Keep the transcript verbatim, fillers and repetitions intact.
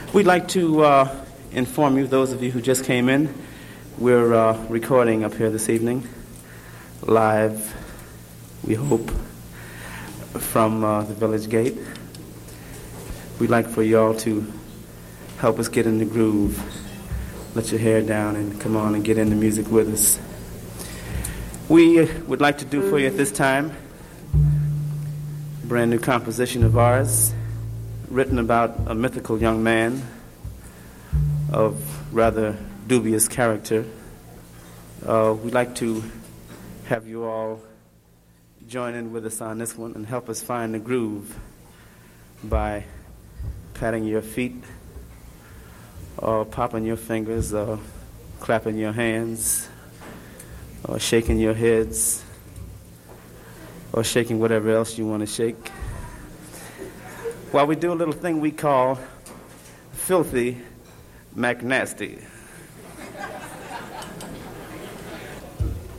We'd like to uh, inform you, those of you who just came in, we're uh, recording up here this evening, live, we hope, from uh, the Village Gate. We'd like for y'all to help us get in the groove. Let your hair down and come on and get in the music with us. We would like to do for you at this time a brand new composition of ours, written about a mythical young man of rather dubious character. Uh, we'd like to have you all join in with us on this one and help us find the groove by patting your feet or popping your fingers or clapping your hands or shaking your heads or shaking whatever else you want to shake. While we do a little thing we call Filthy McNasty.